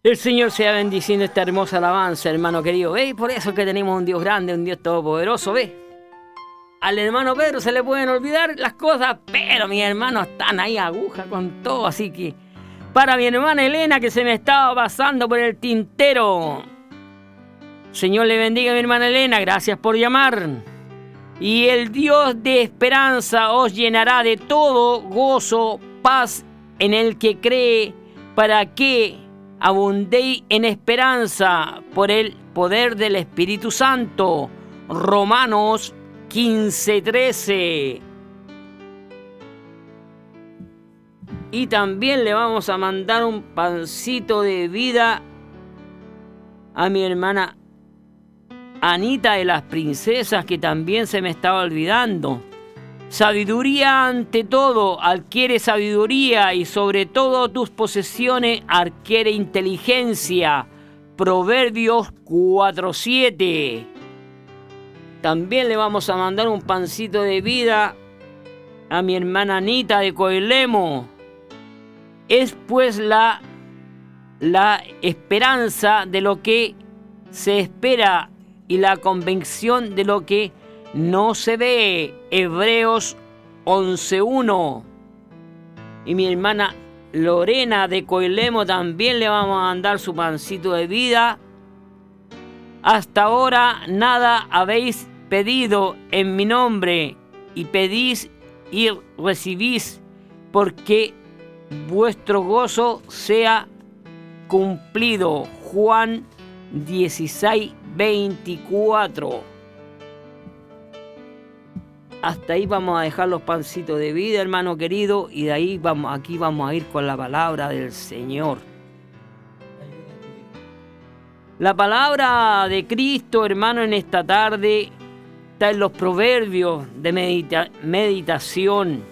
El Señor sea bendiciendo esta hermosa alabanza, hermano querido. ¿Veis? Por eso es que tenemos un Dios grande, un Dios todopoderoso, ¿ves? Al hermano Pedro se le pueden olvidar las cosas, pero mis hermanos están ahí a aguja con todo. Así que para mi hermana Elena, que se me estaba pasando por el tintero, Señor le bendiga a mi hermana Elena, gracias por llamar. Y el Dios de esperanza os llenará de todo gozo, paz en el que cree, para que abundéis en esperanza por el poder del Espíritu Santo. Romanos 15:13. Y también le vamos a mandar un pancito de vida a mi hermana Anita de las Princesas, que también se me estaba olvidando. Sabiduría ante todo, adquiere sabiduría, y sobre todo tus posesiones adquiere inteligencia. Proverbios 4:7. También le vamos a mandar un pancito de vida a mi hermana Anita de Coelemo. Es pues la esperanza de lo que se espera y la convicción de lo que no se ve. Hebreos 11:1. Y mi hermana Lorena de Coelemo también le vamos a mandar su pancito de vida. Hasta ahora nada habéis pedido en mi nombre, y pedís y recibís, porque vuestro gozo sea cumplido. Juan 16:24. Hasta ahí vamos a dejar los pancitos de vida, hermano querido, y de ahí vamos a ir con la palabra del Señor. La palabra de Cristo, hermano, en esta tarde está en los proverbios de meditación.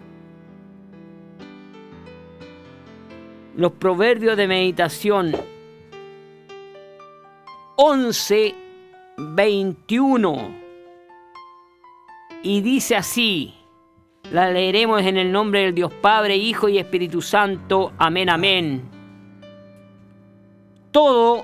Los proverbios de meditación 11:21. Y dice así, la leeremos en el nombre del Dios Padre, Hijo y Espíritu Santo. Amén, amén. Todo,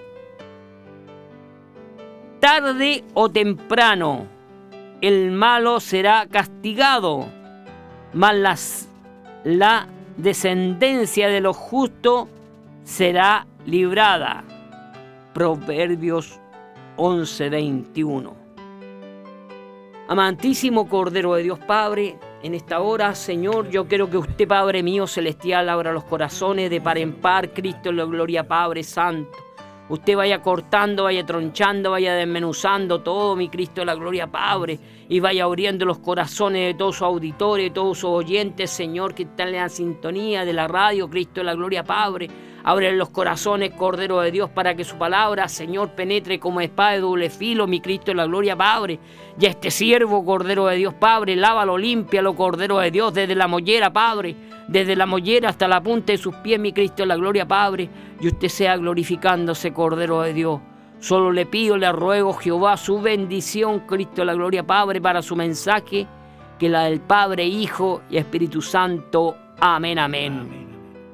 tarde o temprano, el malo será castigado, mas la descendencia de los justos será librada. Proverbios 11:21. Amantísimo Cordero de Dios Padre, en esta hora, Señor, yo quiero que usted, Padre mío celestial, abra los corazones de par en par. Cristo en la gloria, Padre Santo. Usted vaya cortando, vaya tronchando, vaya desmenuzando todo, mi Cristo de la gloria, Padre, y vaya abriendo los corazones de todos sus auditores, de todos sus oyentes, Señor, que están en la sintonía de la radio, Cristo de la gloria, Padre. Abre los corazones, Cordero de Dios, para que su palabra, Señor, penetre como espada de doble filo, mi Cristo de la gloria, Padre. Y a este siervo, Cordero de Dios, Padre, lávalo, límpialo, Cordero de Dios, desde la mollera, Padre, desde la mollera hasta la punta de sus pies, mi Cristo de la gloria, Padre. Y usted sea glorificándose, Cordero de Dios. Solo le pido, le ruego, Jehová, su bendición, Cristo de la gloria, Padre, para su mensaje, que la del Padre, Hijo y Espíritu Santo. Amén, amén. Amén.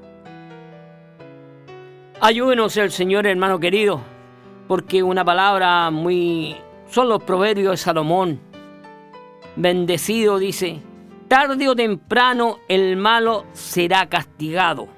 Ayúdenos el Señor, hermano querido, porque una palabra son los proverbios de Salomón. Bendecido, dice, tarde o temprano el malo será castigado.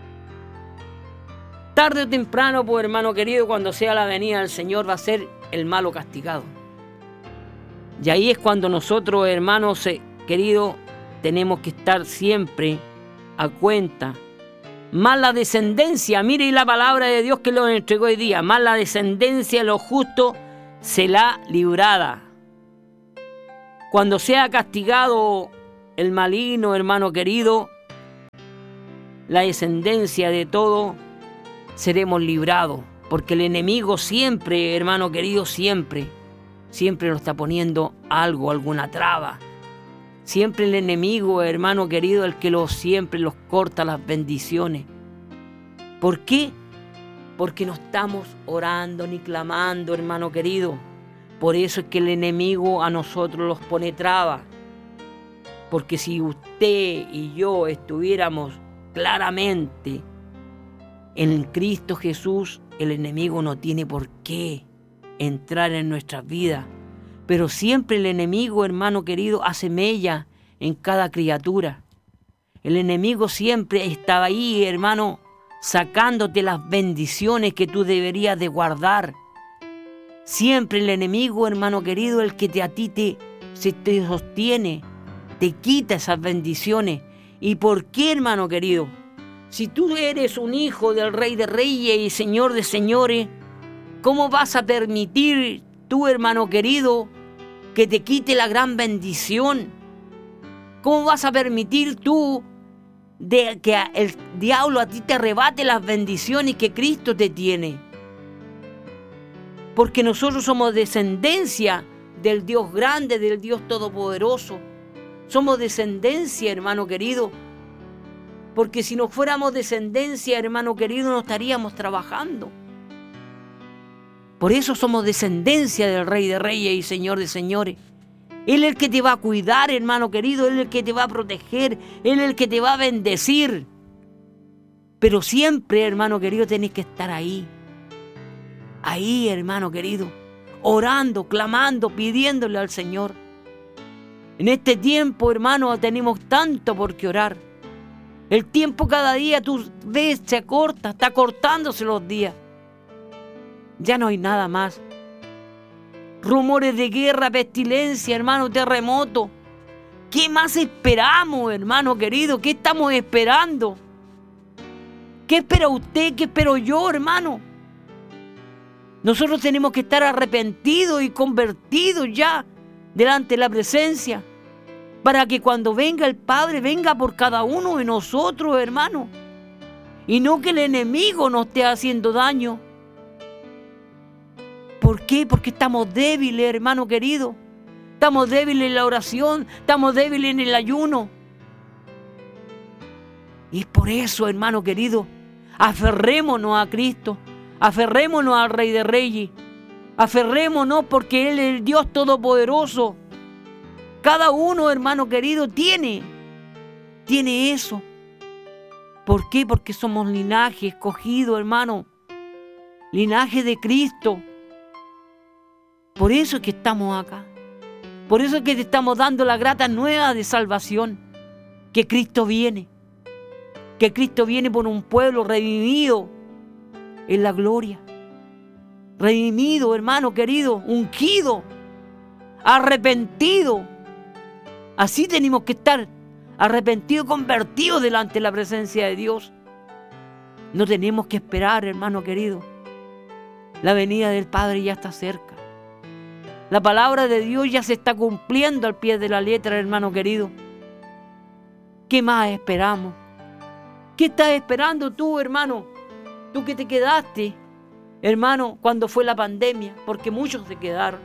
Tarde o temprano, pues, hermano querido, cuando sea la venida del Señor, va a ser el malo castigado. Y ahí es cuando nosotros, hermanos queridos, tenemos que estar siempre a cuenta. Más la descendencia, mire la palabra de Dios que lo entregó hoy día, más la descendencia de los justos será librada. Cuando sea castigado el maligno, hermano querido, la descendencia de todo, seremos librados. Porque el enemigo siempre, hermano querido, siempre nos está poniendo algo, alguna traba. Siempre el enemigo, hermano querido, el que siempre los corta las bendiciones. ¿Por qué? Porque no estamos orando ni clamando, hermano querido. Por eso es que el enemigo a nosotros los pone trabas. Porque si usted y yo estuviéramos claramente En Cristo Jesús el enemigo no tiene por qué entrar en nuestras vidas. Pero siempre el enemigo, hermano querido, hace mella en cada criatura. El enemigo siempre estaba ahí, hermano, sacándote las bendiciones que tú deberías de guardar. Siempre el enemigo, hermano querido, el que a ti te sostiene, te quita esas bendiciones. ¿Y por qué, hermano querido? Si tú eres un hijo del Rey de Reyes y Señor de Señores, ¿cómo vas a permitir tú, hermano querido, que te quite la gran bendición? ¿Cómo vas a permitir tú de que el diablo a ti te arrebate las bendiciones que Cristo te tiene? Porque nosotros somos descendencia del Dios grande, del Dios todopoderoso. Somos descendencia, hermano querido. Porque si no fuéramos descendencia, hermano querido, no estaríamos trabajando. Por eso somos descendencia del Rey de Reyes y Señor de Señores. Él es el que te va a cuidar, hermano querido. Él es el que te va a proteger. Él es el que te va a bendecir. Pero siempre, hermano querido, tenés que estar ahí. Ahí, hermano querido, orando, clamando, pidiéndole al Señor. En este tiempo, hermano, tenemos tanto por qué orar. El tiempo cada día, tú ves, se acorta, está cortándose los días. Ya no hay nada más. Rumores de guerra, pestilencia, hermano, terremoto. ¿Qué más esperamos, hermano querido? ¿Qué estamos esperando? ¿Qué espera usted? ¿Qué espero yo, hermano? Nosotros tenemos que estar arrepentidos y convertidos ya delante de la presencia, para que cuando venga el Padre, venga por cada uno de nosotros, hermano. Y no que el enemigo nos esté haciendo daño. ¿Por qué? Porque estamos débiles, hermano querido. Estamos débiles en la oración, estamos débiles en el ayuno. Y es por eso, hermano querido, aferrémonos a Cristo. Aferrémonos al Rey de Reyes. Aferrémonos porque Él es el Dios Todopoderoso. Cada uno, hermano querido, tiene eso. ¿Por qué? Porque somos linaje escogido, hermano. Linaje de Cristo. Por eso es que estamos acá. Por eso es que te estamos dando la grata nueva de salvación. Que Cristo viene. Que Cristo viene por un pueblo redimido en la gloria. Redimido, hermano querido, ungido, arrepentido. Así tenemos que estar, arrepentidos, convertidos delante de la presencia de Dios. No tenemos que esperar, hermano querido. La venida del Padre ya está cerca. La palabra de Dios ya se está cumpliendo al pie de la letra, hermano querido. ¿Qué más esperamos? ¿Qué estás esperando tú, hermano? Tú que te quedaste, hermano, cuando fue la pandemia, porque muchos se quedaron.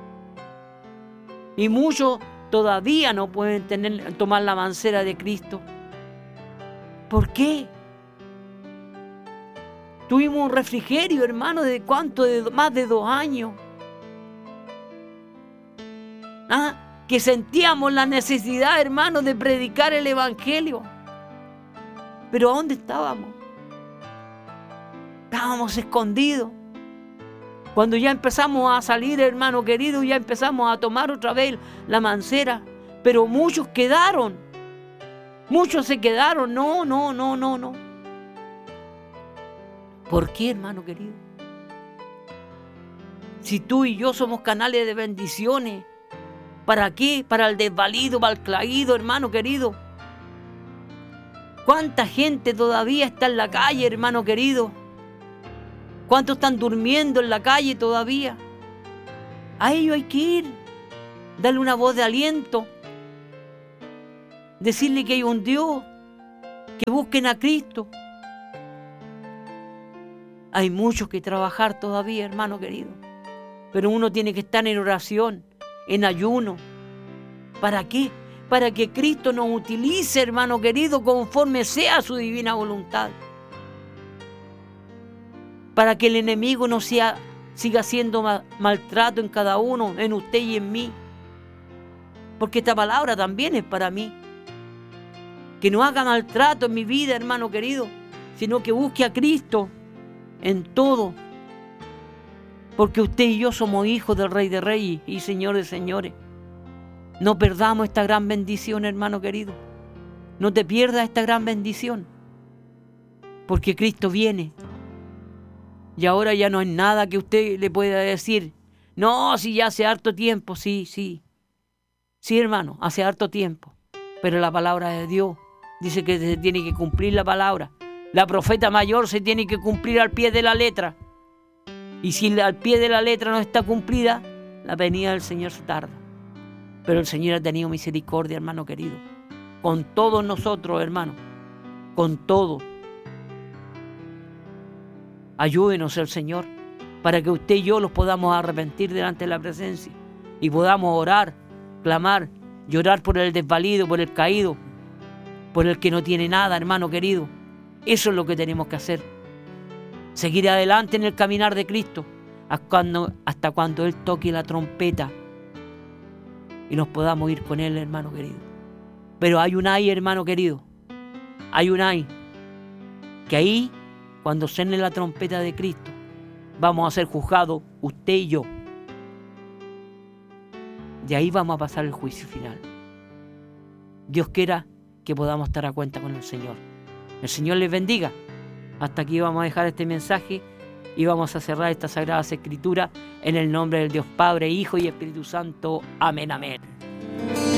Y muchos todavía no pueden tomar la mancera de Cristo. ¿Por qué? Tuvimos un refrigerio, hermano, ¿de cuánto? De más de 2 años. Que sentíamos la necesidad, hermano, de predicar el Evangelio. Pero ¿a dónde estábamos? Estábamos escondidos. Cuando ya empezamos a salir, hermano querido, ya empezamos a tomar otra vez la mancera. Pero muchos quedaron. Muchos se quedaron. No. ¿Por qué, hermano querido? Si tú y yo somos canales de bendiciones, ¿para qué? Para el desvalido, para el caído, hermano querido. ¿Cuánta gente todavía está en la calle, hermano querido? ¿Cuántos están durmiendo en la calle todavía? A ellos hay que ir, darle una voz de aliento, decirle que hay un Dios, que busquen a Cristo. Hay mucho que trabajar todavía, hermano querido, pero uno tiene que estar en oración, en ayuno. ¿Para qué? Para que Cristo nos utilice, hermano querido, conforme sea su divina voluntad. Para que el enemigo no siga haciendo maltrato en cada uno, en usted y en mí. Porque esta palabra también es para mí. Que no haga maltrato en mi vida, hermano querido, sino que busque a Cristo en todo. Porque usted y yo somos hijos del Rey de Reyes y Señor de Señores. No perdamos esta gran bendición, hermano querido. No te pierdas esta gran bendición. Porque Cristo viene. Y ahora ya no hay nada que usted le pueda decir. No, si ya hace harto tiempo. Sí. Sí, hermano, hace harto tiempo. Pero la palabra de Dios dice que se tiene que cumplir la palabra. La profeta mayor se tiene que cumplir al pie de la letra. Y si al pie de la letra no está cumplida, la venida del Señor se tarda. Pero el Señor ha tenido misericordia, hermano querido. Con todos nosotros, hermano. Con todo. Ayúdenos el Señor para que usted y yo los podamos arrepentir delante de la presencia y podamos orar, clamar, llorar por el desvalido, por el caído, por el que no tiene nada, hermano querido. Eso es lo que tenemos que hacer. Seguir adelante en el caminar de Cristo hasta cuando Él toque la trompeta y nos podamos ir con Él, hermano querido. Pero hay un ay, hermano querido. Hay un ay. Que ahí, cuando suene la trompeta de Cristo, vamos a ser juzgados usted y yo. De ahí vamos a pasar el juicio final. Dios quiera que podamos estar a cuenta con el Señor. El Señor les bendiga. Hasta aquí vamos a dejar este mensaje y vamos a cerrar estas sagradas escrituras en el nombre del Dios Padre, Hijo y Espíritu Santo. Amén, amén.